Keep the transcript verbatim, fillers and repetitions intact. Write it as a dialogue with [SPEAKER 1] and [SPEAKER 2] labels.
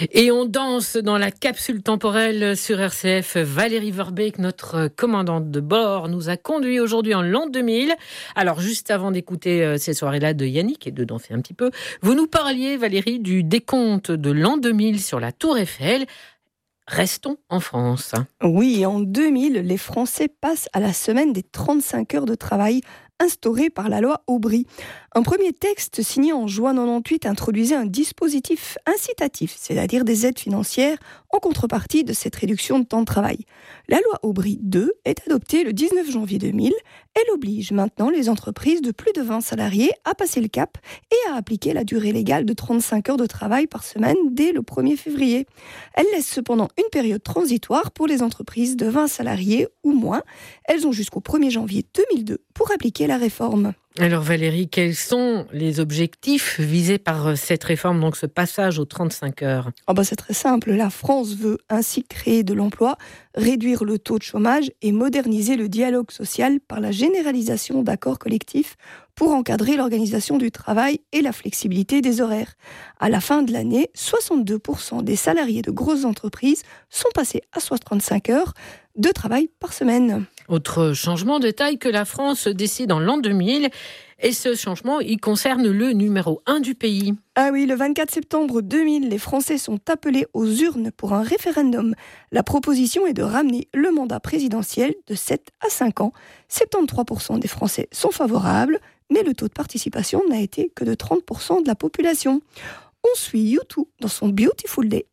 [SPEAKER 1] Et on danse dans la capsule temporelle sur R C F. Valérie Verbeek, notre commandante de bord, nous a conduit aujourd'hui en l'an deux mille. Alors, juste avant d'écouter ces soirées-là de Yannick et de danser un petit peu, vous nous parliez, Valérie, du décompte de l'an deux mille sur la Tour Eiffel. Restons en France.
[SPEAKER 2] Oui, en deux mille, les Français passent à la semaine des trente-cinq heures de travail instaurée par la loi Aubry. Un premier texte signé en juin quatre-vingt-dix-huit introduisait un dispositif incitatif, c'est-à-dire des aides financières en contrepartie de cette réduction de temps de travail. La loi Aubry deux est adoptée le dix-neuf janvier deux mille. Elle oblige maintenant les entreprises de plus de vingt salariés à passer le cap et à appliquer la durée légale de trente-cinq heures de travail par semaine dès le premier février. Elle laisse cependant une période transitoire pour les entreprises de vingt salariés ou moins. Elles ont jusqu'au premier janvier deux mille deux pour appliquer la réforme.
[SPEAKER 1] Alors Valérie, quels sont les objectifs visés par cette réforme, donc ce passage aux trente-cinq heures ?
[SPEAKER 2] Oh bah c'est très simple, la France veut ainsi créer de l'emploi, réduire le taux de chômage et moderniser le dialogue social par la généralisation d'accords collectifs pour encadrer l'organisation du travail et la flexibilité des horaires. À la fin de l'année, soixante-deux pour cent des salariés de grosses entreprises sont passés à soixante-cinq heures de travail par semaine.
[SPEAKER 1] Autre changement de taille que la France décide en l'an deux mille, et ce changement, il concerne le numéro un du pays.
[SPEAKER 2] Ah oui, le vingt-quatre septembre deux mille, les Français sont appelés aux urnes pour un référendum. La proposition est de ramener le mandat présidentiel de sept à cinq ans. soixante-treize pour cent des Français sont favorables, mais le taux de participation n'a été que de trente pour cent de la population. On suit U deux dans son Beautiful Day.